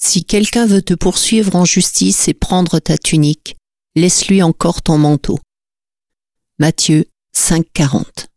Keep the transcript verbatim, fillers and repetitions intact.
Si quelqu'un veut te poursuivre en justice et prendre ta tunique, laisse-lui encore ton manteau. Matthieu cinq, quarante.